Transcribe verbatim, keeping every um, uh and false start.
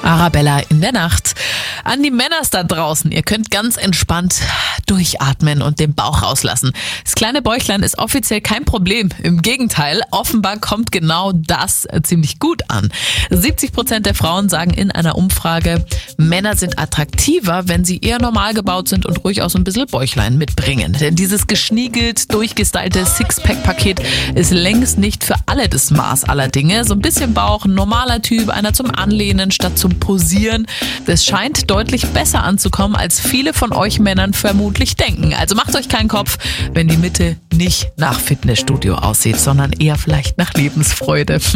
Arabella in der Nacht. An die Männers da draußen, ihr könnt ganz entspannt durchatmen und den Bauch rauslassen. Das kleine Bäuchlein ist offiziell kein Problem. Im Gegenteil, offenbar kommt genau das ziemlich gut an. siebzig Prozent der Frauen sagen in einer Umfrage, Männer sind attraktiver, wenn sie eher normal gebaut sind und ruhig auch so ein bisschen Bäuchlein mitbringen. Denn dieses geschniegelt, durchgestylte Sixpack-Paket ist längst nicht für alle das Maß aller Dinge. So ein bisschen Bauch, ein normaler Typ, einer zum Anlehnen statt zum Posieren. Das scheint deutlich besser anzukommen, als viele von euch Männern vermutlich denken. Also macht euch keinen Kopf, wenn die Mitte nicht nach Fitnessstudio aussieht, sondern eher vielleicht nach Lebensfreude.